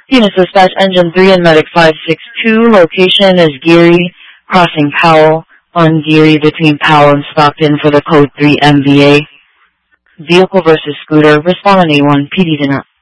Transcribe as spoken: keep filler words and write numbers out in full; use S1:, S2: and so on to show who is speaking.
S1: Venus Dispatch Engine three and Medic five six two. Location is Geary, crossing Powell, on Geary between Powell and Stockton for the code three M V A. Vehicle versus scooter. Respond on A one. P D did not.